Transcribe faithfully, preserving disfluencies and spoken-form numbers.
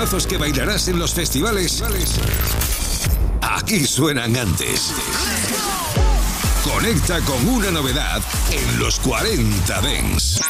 temazos que bailarás en los festivales, aquí suenan antes. Conecta con una novedad en los cuarenta Dance.